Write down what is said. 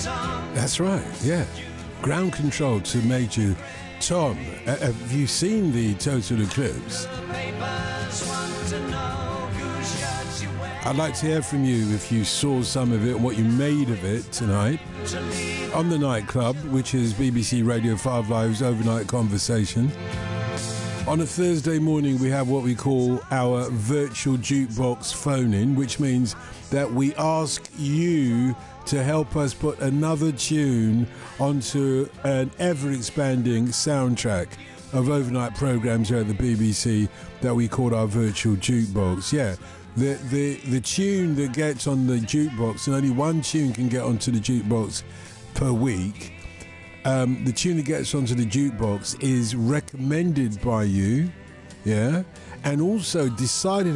That's right, yeah. Ground Control to Major Tom. Have you seen the Total Eclipse? I'd like to hear from you if you saw some of it and what you made of it tonight on the Nightclub, which is BBC Radio 5 Live's overnight conversation. On a Thursday morning, we have what we call our virtual jukebox phone-in, which means that we ask you to help us put another tune onto an ever-expanding soundtrack of overnight programmes here at the BBC that we call our virtual jukebox. Yeah, the tune that gets on the jukebox, and only one tune can get onto the jukebox per week. The tune that gets onto the jukebox is recommended by you, yeah, and also decided